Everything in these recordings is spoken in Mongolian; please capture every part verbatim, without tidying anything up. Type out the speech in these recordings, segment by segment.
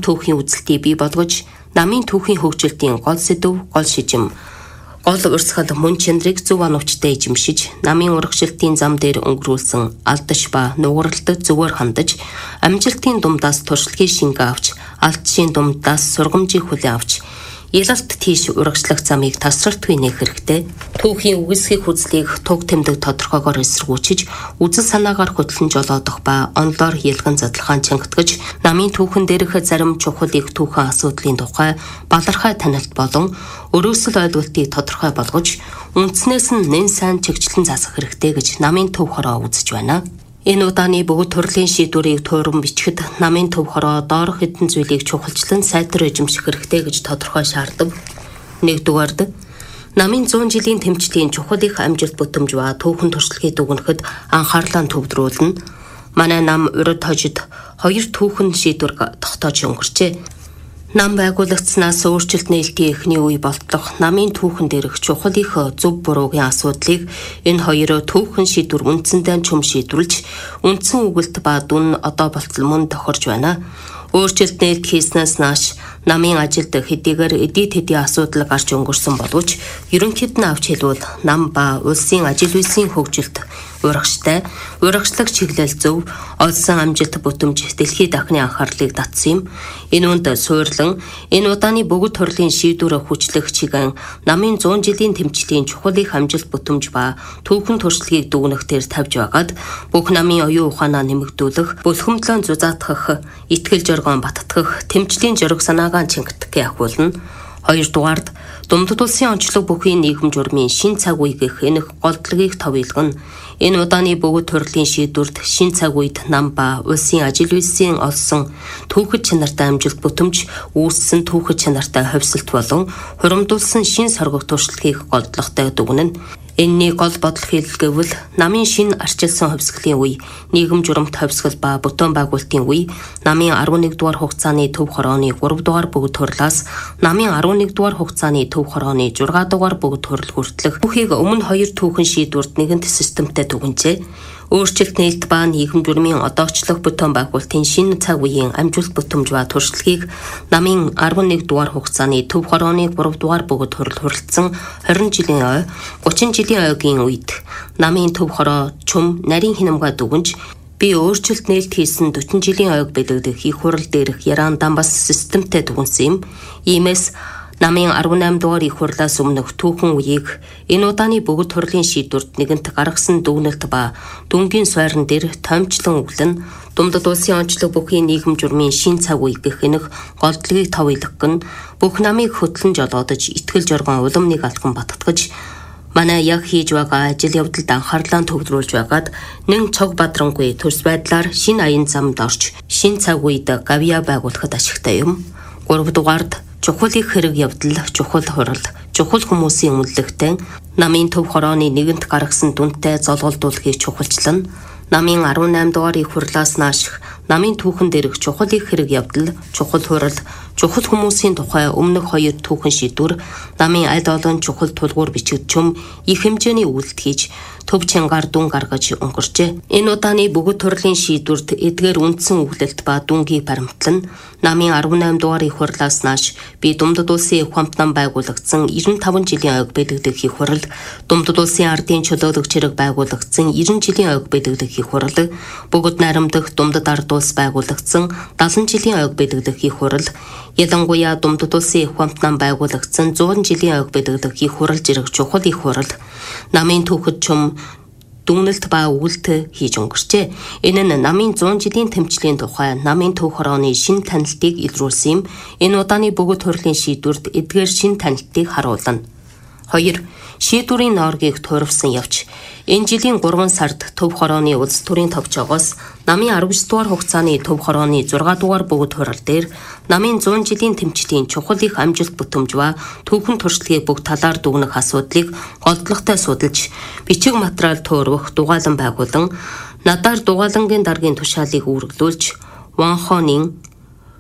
түүхийн үзэлтийг бий болгож, намын түүхийн хөгжилтийн гол сэдэв, гол шижим, гол урсгал мөн чанарыг зөв оновчтой эзэмшиж, намын урагшилтын зам дээр өнгөрүүлсэн алдаш ба нугаралдад зөвөр хандаж, амжилтын думдаас туршлагын шингээ авч, алдшийн думдаас сургамжийг хүлээн авч, ялалт тийш урагшлах замыг тасралтгүй нээх хэрэгтэй. Түүхийн үгсгийг хүслийг туг тэмдэг тодорхойгоор эсэргүүцэж, үзэл санаагаар хөтлөн жолоодох ба онлоор ялган задлахаан чангатгаж, намын түүхэн дээрх зарим чухлыг түүхэн асуудлын тухай балархай танилт болон өрөөсөл ойлголтыг тодорхой болгож, үндснээс нь нэн сайн чигчлэн заасах хэрэгтэй гэж намын төв хороо үзэж байна. Энэ удааны бүгд төрлийн шийдвэрийг тууран бичгэд намын төв хороо доорх хэдэн зүйлийг чухалчлан сайтар эзэмших хэрэгтэй гэж тодорхой шаардав. Нэгдүгээрд, намын зуун жилийн тэмцлийн чухал их амжилт бүтэмж ба түүхэн туршлагыг дүгнэхэд анхаарлаа төвлөрүүлнэ. Манай нам урд хожид хоёр түүхэн шийдвэр тогтоож өнгөрчээ. Нам байгуулагдсанаас өөрчлөлт нээлтийн эхний үе болтлох намын түүхэн дээрх чухал их зөв буруугийн асуудлыг энэ хоёр түүхэн шийдвэр үндсэндээ чөм шийдвэрлж, үндсэн үгэлт ба дүн одоо болтол мөн тохирж байна. Өөрчлөлт нээлт хийснээс нааш намын ажилд хэдийгээр эдийн тэдийн асуудал гарч өнгөрсөн боловч ерөнхийд нь авч хэлбэл нам ба улсын ажил үйлсийн хөгжилт урагштай, урагшлаг чиглэл зөв, олсон амжилт бүтэмж дэлхийд дахны анхаарлыг татсан юм. Энэ үнд суурлан энэ удааны бүгд төрлийн шийдвэр хүчлэх чиглэн намын зуун жилийн тэмцлийн чухал их амжилт бүтэмж ба түүхэн туршлагыг дүгнэх дээр тавьж байгаад бүх намын оюун ухаанаа нэмэгдүүлэх, бүлхэмтлэн зузаатгах, итгэл жоргоон баттгах, тэмцлийн зориг санаагаа чингэх явуулна. Хоёрдугаард Думдад улсын онцлог бүхий нийгэм журмын шин цаг үе гэх энэ голдлогыг товилгоно. Энэ удааны бүгд төрлийн шийдвэрт шин цаг үед нам ба улсын ажил үйлсийн олсон түүхэд чанартай амжилт бүтэмж, үүссэн түүхэд чанартай ховсолт болон хуримдуулсан шин соргох туршлагыг голдлоготой дүгнэнэ. Энэний гол бодол хэлэлгэвэл намын шин арчилсан хөвсгөлийн үе, нийгэм журамт хөвсгөл ба бүтээн байгуулалтын үе, намын арван нэгдүгээр хугацааны төв хорооны гурав дугаар бүгд хурлаас намын арван нэгдүгээр хугацааны төв хорооны зургаан дугаар бүгд хурл хүртэлх бүхийг өмнө хоёр түүхэн шийдвэрт нэгэнт системтэй түгэнжээ. Өөрчлөлт нээлт ба нийгэм журмын одоочлох бүтээн байгуулалтын шинэ цаг үеийн амжилт бүтэмж ба туршлагыг намын арван нэг дугаар хугацааны төв хорооны гурав дугаар бүгд хурл хурлцсан хорин жилийн ой, гучин жилийн ойгийн үед намын төв хороо чүм нарийн хинамга дүгнж би өөрчлөлт нээлт хийсэн дөрвөн жилийн ойг бэлэгдэх их хурал дээрх яраан бас системтэй түгэнсэн юм. Иймээс намын арван найман дугаар их хурлаас өмнөх түүхэн үеийг энэ удааны бүгд төрлийн шийдвэрт нэгэнт гаргасан дүгнэлт ба дүнгийн сойрон дээр томчлон өглөн Думдад улсын онцлог бүхий нийгэм журмын шин цаг үе гэх энэх голдлогыг товилгох гэн бүх намыг хөтлөн жолоодож итгэл жоргон уламныг алхан баттгаж манай яг хийж байгаа ажил явдалд анхаарлаа төвлөрүүлж байгаад нэн цог бадрангүй төрс байдлаар шин аян замд орж шин цаг үед гавья байгуулахад ашигтай юм. гурав дугаард чухал их хэрэг явдал, чухал хурал, чухал хүмүүсийн үнэлэгтэй намын төв хорооны нэгэнт гаргасан дүнтэй золголдуулахыг чухалчлан намын арван найман дугаар их хурлаас нааших намын түүхэн дээрх чухал их хэрэг явдал, чухал хурал, чухал хүмүүсийн тухай өмнөх хоёр түүхэн шийдвэр намын аль олон чухал тулгуур бичигд чөм их хэмжээний үйлдэл хийж төв чангаар дүн гаргаж өнгөрчээ. Энэ удааны бүгд төрлийн шийдвэрт эдгээр үндсэн үглэлт ба дүнгийн баримтлан намын арван найман дугаар их хурлаас нааш би Думдад улсын их хамт нам байгуулагдсан девяносто таван жилийн ойг бэлэгдэх их хурал, Думдад улсын ардын чөлөөлөгч хэрэг байгуулагдсан девяносто жилийн ойг бэлэгдэх их хурал, бүгд найрамдах Думдад ард улс байгуулагдсан дагалан жилийн ойг бэлэгдэх их хурал, ялангуяа Думдад улсын их хамт нам байгуулагдсан зуун жилийн ойг бэлэгдэх их хурал зэрэг чухал их хурал намын түүхэд чөм дүгнэлт ба үгэлт хийж өнгөрчээ. Энэ нь намын зуун жилийн тэмцлийн тухай намын төв хорооны шин танилтыг илрүүлсэн юм. Энэ удааны бүгд төрлийн шийдвэрт эдгээр шин танилтыг харуулна. хоёр. Шийдвэрийн нооргийг туурвсан явж энэ жилийн гурван сард төв хорооны улс төрийн товчоогоос намын арван девять дугаар хугацааны төв хорооны зургаан дугаар бүгд хурал дээр намын зуун жилийн тэмцлийн чухал их амжилт бүтэмж ба түүхэн туршлагыг бүх талаар дүгнэх асуудлыг голдлоготой судалж бичиг материал туурвах дугаалan байгуулан надаар дугаалангийн даргын тушаалыг үүргэлүүлж Ванхонын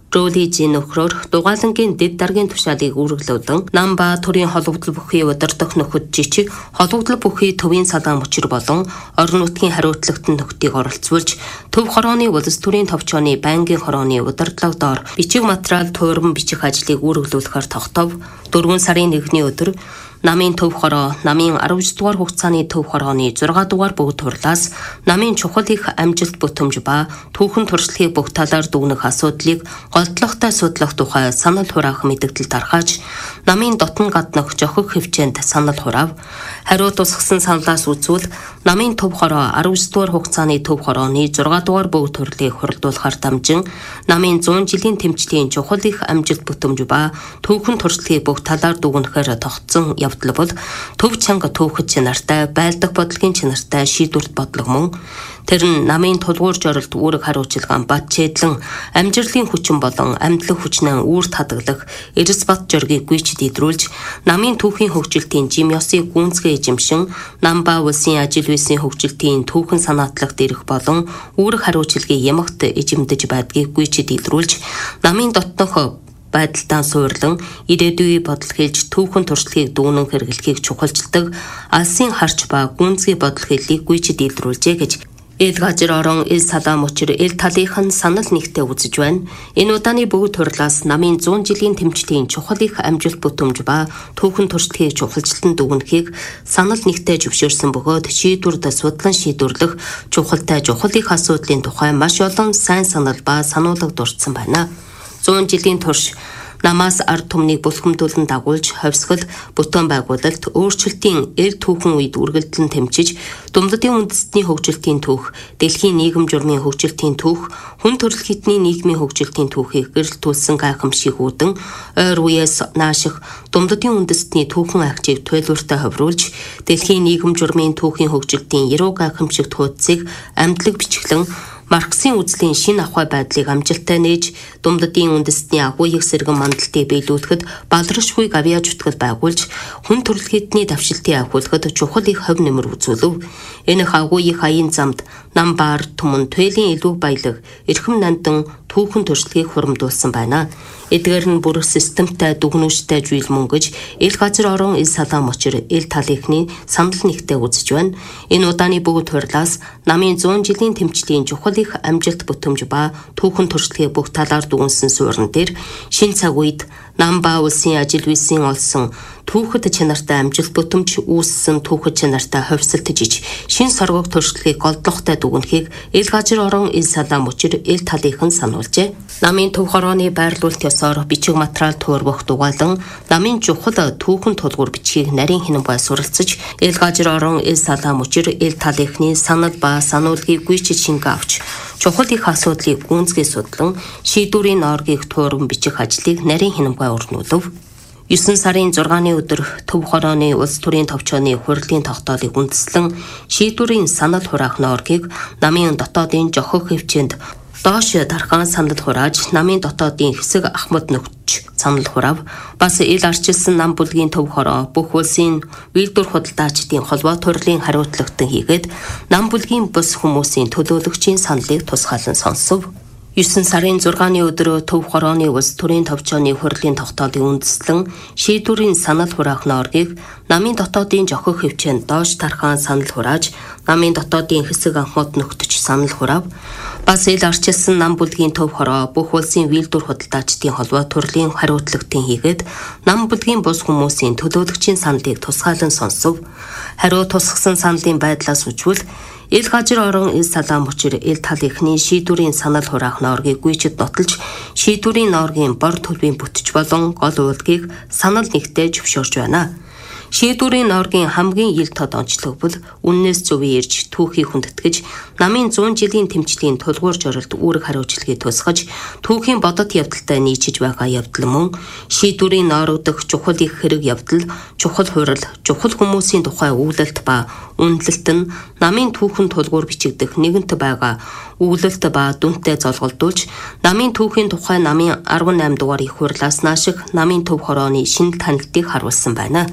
Ролижийн нөхрөөр дугаалангийн дэд даргийн тушаалыг үүргэлүүлэн нам ба төрийн холбогдол бүхий удирдах нөхөд жичиг холбогдол бүхий төвийн салаан мөчр болон орон нутгийн хариуцлагатан нөхдийг оролцуулж төв хорооны улс төрийн товчооны байнгын хорооны удирдлага доор бичиг материал тууран бичих ажлыг үүргэлүүлэхээр тогтов. дөрвөн сарын нэгний өдөр намын төв хороо, намын арван дугаар хугацааны төв хорооны зургаан дугаар бүгд хурлаас намын чухал их амжилт бүтэмж ба түүхэн туршлагыг бүх талаар дүгнэх асуудлыг голдлоготой судлах тухай санал хураах мэдээлэл тархаж, намын дотн гаднах жохих хвчээнд санал хураав. Хариу тусгасан саналаас үзвэл намын төв хороо арван дугаар хугацааны төв хорооны зургаан дугаар бүгд хурлыг хуралдуулахар дамжин намын зуун жилийн тэмцлийн чухал их амжилт бүтэмж ба түүхэн туршлагыг бүх талаар дүгнэхээр тогтсон явдал бол төв чанга түүхэд чанартай, байлдах бодлогын чанартай шийдвэрт бодлого мөн. Тэр нь намын тулгуур жоролт үүрэг хариуцлаган бат чэдлэн амжилтын хүчин болон амьдлах хүчнээ үүрт хадгалах эрс бат жоргийг гүйчэд идрүүлж намын түүхийн хөгжилтийн жим ёсыг гүнзгий эзэмшин нам ба улсын ажил үйлсийн хөгжилтийн түүхэн санаатлагт ирэх болон үүрэг хариуцлагын ямагт эзэмдэж байдгийг гүйчэд идрүүлж намын дотнох байдалтай суурлан ирээдүйн бодол хэлж түүхэн туршлагыг дүүнэн хэрэглэхийг чухалчилдаг алсын харч ба гүнзгий бодол хэллийг гүйчэд илрүүлжээ гэж Эл газар орон эл салаан мөчр эл талынхан санал нэгтээ үзэж байна. Энэ удааны бүгд хурлаас намын зуун жилийн тэмцлийн чухал их амжилт бүтэмж ба түүхэн туршлагыг чухалчлан дүгнэхийг санал нэгтээ зөвшөөрсөн бөгөөд шийдвэрд судлан шийдвэрлэх чухалтай чухал их асуудлын тухай маш олон сайн санал ба сануулга дурдсан байна. зуун жилийн турш намаас ард түмнийг бүлхэмдүүлэн дагуулж ховсгол бүтээн байгуулалт өөрчлөлтийн эр түүхэн үед үргэлжлэн тэмчиж Думдадын үндэстний хөгжилтийн түүх, дэлхийн нийгэм журмын хөгжилтийн түүх, хүн төрөл хитний нийгмийн хөгжилтийн түүхийг гэрэлтүүлсэн гайхамшиг үүдэн ойр үеэс нааших Думдадын үндэстний түүхэн агчийг туйлууртай ховруулж дэлхийн нийгэм журмын түүхийн хөгжилтийн яруу гайхамшиг төөцийг амтлаг бичглэн Марксийн үзлийн шинэ ахуй байдлыг амжилттай нээж Думдадын үндэстний агуу их сэргэн мандалтыг биелүүлэхэд баларшгүй гавьяа зүтгэл байгуулж хүн төрөлхтний давшилтыг ахиулахад чухал их хөв нэмэр үзүүлв. Энэ агуу их аян замд нам баар түмэн туйлын илүү баялаг эрхэм нандан түүхэн туршлагыг хуримдуулсан байна. Эдгээр нь бүр системтэй дүгнүүштэй жийл мөнгөж эл газар орон эл салаан мөчр эл талынхны санал нэгтээ үзэж байна. Энэ удааны бүгд хурлаас намын зуун жилийн тэмцлийн чухал их амжилт бүтэмж ба түүхэн туршлагыг бүх талаар дүгнсэн суурин дээр шин цаг үед нам ба улсын ажил үйлсийн олсон түүхэд чанартай амжилт бүтэмж үүссэн түүхэд чанартай ховсолт жиж шин соргог туршлагыг голдлоготой дүгнэхийг эл газар орон эл салаан мөчр эл талынхан сануулжээ. Намын төв хорооны байрлуулалт ёсоор бичиг материал туурбах дугаалan намын чухал түүхэн тулгуур бичгийг нарийн хинэмгай суралцж эл газар орон эл салаан мөчр эл талынхны санал ба сануулгыг гүйчил шингэ авч чухал их асуудлыг гүнзгий судлан шийдвэрийн оргийг тууран бичих ажлыг нарийн хинэмгай өрнүүлв. есөн сарын зургааны өдөр төв хорооны улс төрийн товчооны хурлын тогтоолыг үндэслэн шийдвэрийн санал хураах норгийг намын дотоодын жохох хвчээнд доош дархан санал хурааж намын дотоодын хэсэг ахмад нөхч санал хураав. Бас ил арчилсан нам бүлгийн төв хороо бүх улсын үйлдвэр худалдаачдын холбоо төрлийн хариуцлагатан хийгээд нам бүлгийн бус хүмүүсийн төлөөлөгчийн саналыг тусгаалan сонсов. есөн сарын зургааны өдөр төв хорооны улс төрийн товчооны хурлын тогтоолыг үндэслэн шийдвэрийн санал хураах норгийг намын дотоодын жохих хвчээнд доош дархан санал хурааж намын дотоодын хэсэг ахмад нөхдөж санал хураав. Бас ил арчилсан нам бүлгийн төв хороо бүх улсын үйлдвэр худалдаачдын холбоо төрлийн хариуцлагатан хийгээд нам бүлгийн бус хүмүүсийн төлөөлөгчийн саналыг тусгаалan сонсов. Хариу тусгасан саналын байдлаас үзвэл эл газар орон эл салаан мөчр эл талынхны шийдвэрийн санал хураах норгийг гүйчэд нотолж шийдвэрийн норгийн бор төлбийн бүтэж болон гол уулгийг санал нэгтээ зөвшөөрж байна. Шийдвэрийн норгийн хамгийн ил тод онцлог бол үннээс зөвийн ирж түүхийг хүндэтгэж намын зуун жилийн тэмцлийн тулгуур жоролт үүрэг хариуцлагыг тусгаж түүхийн бодот явдалтай нийцэж байгаа явдал мөн шийдвэрийн норогдох чухал их хэрэг явдал, чухал хурал, чухал хүмүүсийн тухай үүлэлт ба үнэлэлт нь намын түүхэн тулгуур бичигдэх нэгэнт байгаа үүлэлт ба дүнтэй золголдуулж намын түүхийн тухай намын арван найм дугаар их хурлаас нааших намын төв хорооны шинэ танилтыг харуулсан байна.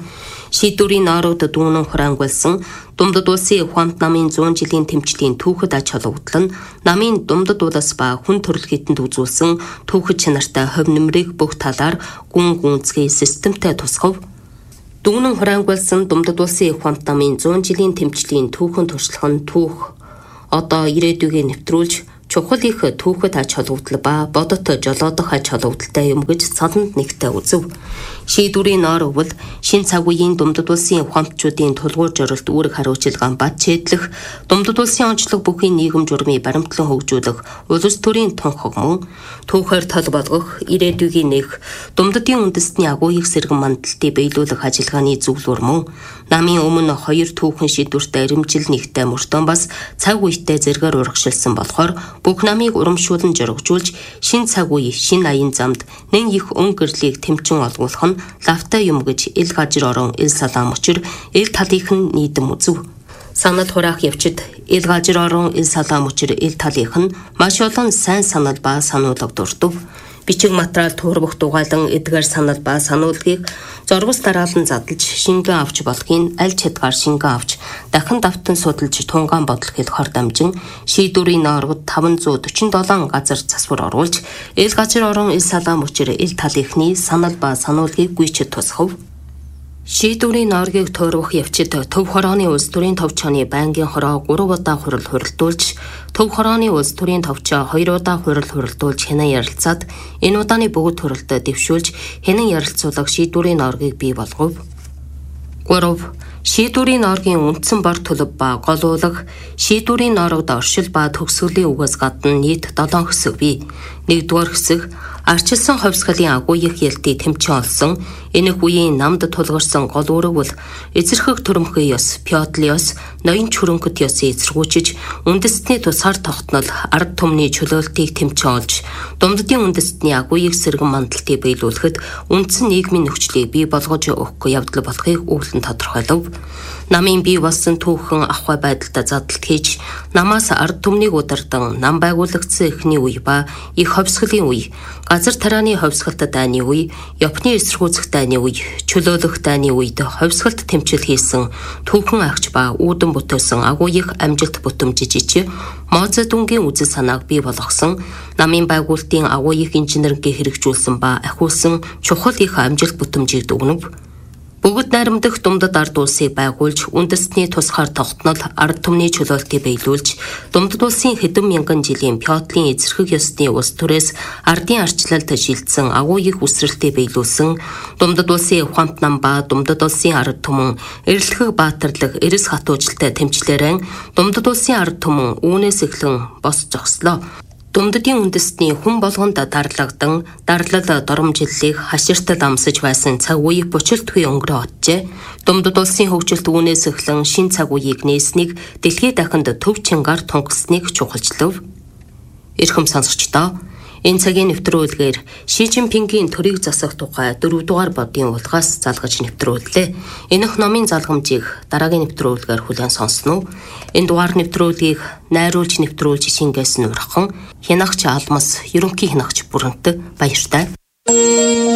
Шийдвэрийн нойрууд дүүнэн хураангуйлсан Думдад улсын ухаамт намын зуун жилийн тэмцлийн түүхэд ач холбогдол нь намын Думдад улс ба хүн төрөл хэдэнд үзүүлсэн түүхэд чанартай хувь нэмрийг бүх талаар гүн гүнзгий системтэй тусгав. Дүүнэн хураангуйлсан Думдад улсын ухаамт намын зуун жилийн тэмцлийн түүхэн туршлага нь түүх одоо ирээдүйгээ нэвтрүүлж чухал их түүхэд ач холбогдол ба бодот жолоодох ач холбогдолтой юм гэж цаланд нэгтээ үзв. Шийдвэрийн нойр бол шин цаг үеийн Думдад улсын ухаамтчуудын тулгуур жорилт үүрэг хариуцлагаан бат чийдлэх, Думдад улсын онцлог бүхий нийгэм журмыг баримтлан хөгжүүлэх улс төрийн тунхаг мөн түүхээр тол болгох, ирээдүйгийн нэх, Думдадын үндэстний агууйг сэргэн мандалтыг биелүүлэх ажиллагааны зөвлөр мөн намын өмнө хоёр түүхэн шийдвэртэй иримжил нэгтэй мөртөө бас цаг үетэй зэргээр урагшилсан болохоор бүх намыг урамшуулан жоргожуулж шин цаг үе, шин аян замд нэн их өн гэрлийг тэмчин олгуулах нь лавтай юм гэж ил гажир орон ил салаам учир ил талынх нь нийтэм үзв. Санал хураах явчид ил гажир орон ил салаам учир ил талынх нь маш олон сайн санал ба сануулга дурдв. Бичиг материал туурбах дугайлан эдгээр санал ба сануулгыг зоргос дараалан задлж шингэн авч болохын аль чадгаар шингэн авч дахин давтан судалж тунгаан бодлохыг хор дамжин шийдвэрийн нойргод таван зуун дөрвөн седем газар засвар оруулж ил гажир орон ил салаам учир ил талынхны санал ба сануулгыг гүйчэд тусгав. Шийдвэрийн нойргийг туурвах явчид төв хорооны улс төрийн товчооны байнгын хороо гурав удаа хурал хуралдуулж төв хорооны улс төрийн товчоо хоёр удаа хурал хуралдуулж хянан ярилцаад энэ удааны бүгд хуралд дэвшүүлж хянан ярилцуулах шийдвэрийн нойргийг бий болгов. гурав. Шийдвэрийн нойргийн үндсэн бор төлөв ба голуулах шийдвэрийн нойрогд оршил ба төгсгөлийн үгээс гадна нийт долоон хэсэг бий. Нэгдүгээр хэсэг арчилсан ховсгалын агууйх ялтыг тэмчин олсон энэх үеийн намд тулгарсан гол үүрэг бол эзэрхэг төрөмхөө ёс, пёдл ёс, ноён чүрэнкэт ёсыг эзэргүүчиж үндэстний тусаар тогтнол ард түмний чөлөөлтийг тэмчин олж Думдадын үндэстний агууйх сэргэн мандалтыг биелүүлэхэд үндсэн нийгмийн нөхцөлийг бий болгож өгөх явдал болохыг өвлөн тодорхойлов. Намын бий болсон түүхэн ахуй байдалтай задлалт хийж намаас ард түмнийг удардан нам байгуулагдсан эхний үе ба их ховсгалын үе, газар тарааны ховсгалт дайны үе, Японы эсэргүүцэх дайны үе, чөлөөлөх дайны үед ховсгалт тэмцэл хийсэн түүхэн агч ба үүдэн бүтээсэн агууйх амжилт бүтэмжиж Мозе дүнгийн үзэл санааг бий болгосон намын байгуулалтын агууйх инженерингээ хэрэгжүүлсэн ба ахиулсан чухал их амжилт бүтэмжийг дүгнэв. Бүгд найрамдах Думдад ард улсыг байгуулж үндэстний тусгаар тогтнол ард түмний чөлөөлтийг биелүүлж Думдад улсын хэдэн мянган жилийн пёдлын эзэрхэг ёсны улс төрөөс ардын арчлалд шилжсэн агууйх үсрэлтийг биелүүлсэн Думдад улсын ухаамт нам ба Думдад улсын ард түмэн эрэлхэг баатарлаг эрс хатуужилтай тэмчлэрэн Думдад улсын ард түмэн үүнээс эхлэн бос зогслоо. Думдадын үндэстний хүн болгонд дарлагдан дарлал доромжиллыг хаширтал амсаж байсан цаг үе бучлтгүй өнгөрөө оджээ. Думдад улсын хөгжилт үүнээс эхлэн шин цаг үеийг нээснийг дэлхийд дахинд төв чангаар тунгасныг чухалчлав. Эрхэм сонсогчдоо энэ цагийн нэвтрүүлгээр Ши Жинпингийн төрийг засах тухай дөрөвдүгээр бодгийн улгаас залгаж нэвтрүүллээ. Энэх номын залгамжийг дараагийн нэвтрүүлгээр хүлээн сонсноо. Энэ дугаар нэвтрүүлгийг найруулж нэвтрүүлж шингээсэн урхан Хянагч Алмас, ерөнхий хянагч Бүрэнтэг баяртай.